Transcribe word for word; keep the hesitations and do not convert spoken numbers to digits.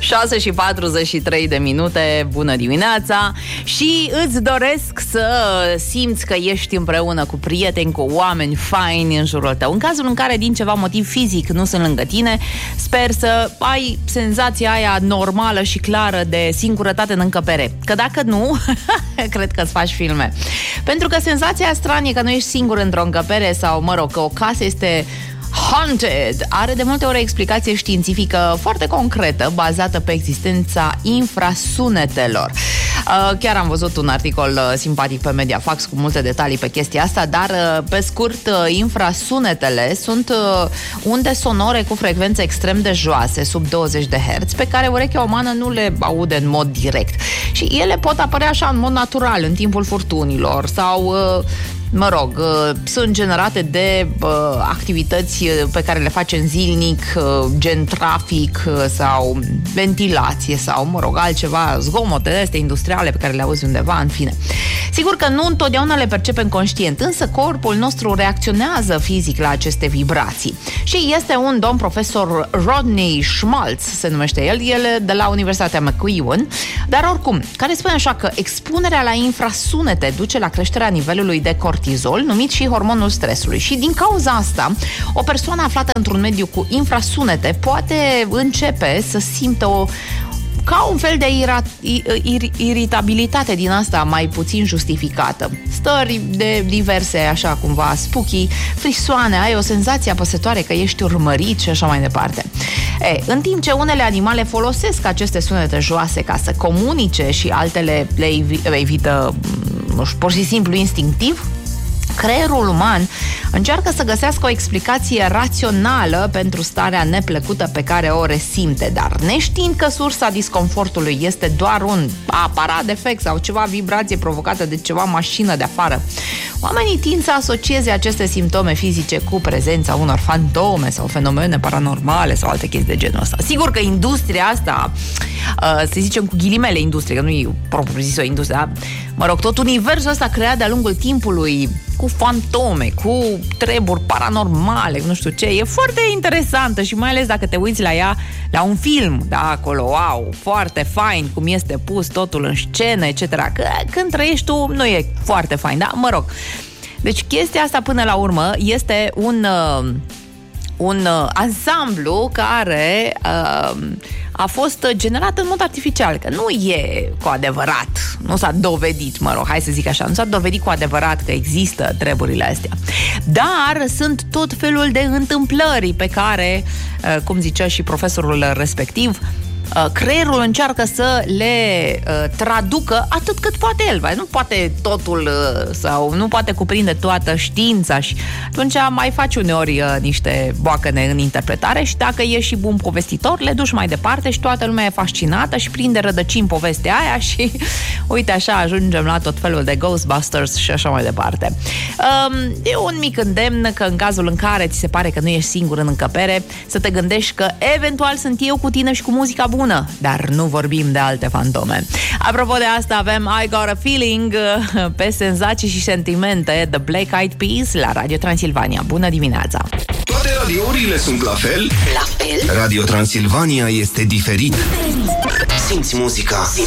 șase și patruzeci și trei de minute, bună dimineața. Și îți doresc să simți că ești împreună cu prieteni, cu oameni faini în jurul tău. În cazul în care din ceva motiv fizic nu sunt lângă tine, sper să ai senzația aia normală și clară de singurătate în încăpere. Că dacă nu, cred că îți faci filme. Pentru că senzația stranie că nu ești singur într-o încăpere sau, mă rog, că o casă este haunted are de multe ori o explicație științifică foarte concretă, bazată pe existența infrasunetelor. Chiar am văzut un articol simpatic pe Mediafax cu multe detalii pe chestia asta, dar pe scurt, infrasunetele sunt unde sonore cu frecvențe extrem de joase, sub douăzeci de herți, pe care urechea umană nu le aude în mod direct. Și ele pot apărea așa în mod natural în timpul furtunilor sau, mă rog, sunt generate de uh, activități pe care le facem zilnic, uh, gen trafic uh, sau ventilație sau, mă rog, altceva, zgomote astea industriale pe care le auzi undeva, în fine. Sigur că nu întotdeauna le percepem conștient, însă corpul nostru reacționează fizic la aceste vibrații. Și este un domn profesor Rodney Schmaltz, se numește el, el de la Universitatea McEwen, dar oricum, care spune așa că expunerea la infrasunete duce la creșterea nivelului de cortizol, numit și hormonul stresului. Și din cauza asta, o persoană aflată într-un mediu cu infrasunete poate începe să simtă o ca un fel de ira- ir- iritabilitate din asta mai puțin justificată. Stări de diverse, așa cumva, spooky, frisoane, ai o senzație apăsătoare că ești urmărit și așa mai departe. E, în timp ce unele animale folosesc aceste sunete joase ca să comunice și altele le evită pur și simplu instinctiv, creierul uman încearcă să găsească o explicație rațională pentru starea neplăcută pe care o resimte, dar neștiind că sursa disconfortului este doar un aparat defect sau ceva vibrație provocată de ceva mașină de afară, oamenii tind să asocieze aceste simptome fizice cu prezența unor fantome sau fenomene paranormale sau alte chestii de genul ăsta. Sigur că industria asta, să zicem cu ghilimele industrie, că nu e propriu zis o industrie, dar, mă rog, tot universul ăsta creat de-a lungul timpului cu fantome, cu treburi paranormale, nu știu ce, e foarte interesantă și mai ales dacă te uiți la ea la un film, da, acolo, wow, foarte fain cum este pus totul în scenă, et cetera. Că când trăiești tu, nu e foarte fain, da? Mă rog. Deci chestia asta până la urmă este un uh, un uh, ansamblu care uh, a fost generat în mod artificial, că nu e cu adevărat, nu s-a dovedit, mă rog, hai să zic așa, nu s-a dovedit cu adevărat că există treburile astea. Dar sunt tot felul de întâmplări pe care, uh, cum zicea și profesorul respectiv, creierul încearcă să le uh, traducă atât cât poate el. Nu poate totul uh, sau nu poate cuprinde toată știința și atunci mai faci uneori uh, niște boacăne în interpretare și dacă ești și bun povestitor, le duci mai departe și toată lumea e fascinată și prinde rădăcini povestea aia și uite așa ajungem la tot felul de Ghostbusters și așa mai departe. Um, e un mic îndemn că în cazul în care ți se pare că nu ești singur în încăpere, să te gândești că eventual sunt eu cu tine și cu muzica bună, dar nu vorbim de alte fantome. Apropo de asta, avem I Got a Feeling pe senzații și sentimente, The Black Eyed Peas la Radio Transilvania. Bună dimineața! Toate radiourile sunt la fel? La fel? Radio Transilvania este diferit. Simți muzica, simți